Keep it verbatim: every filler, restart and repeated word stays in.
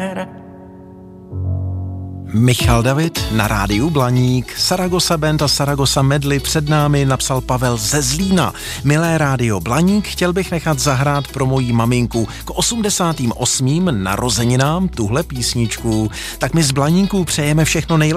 Fer. Michal David na rádiu Blaník. Saragossa Band a Saragossa Medley před námi, napsal Pavel ze Zlína. Milé rádio Blaník, chtěl bych nechat zahrát pro moji maminku k osmdesátým osmým narozeninám tuhle písničku. Tak my z Blaníku přejeme všechno nejlepší.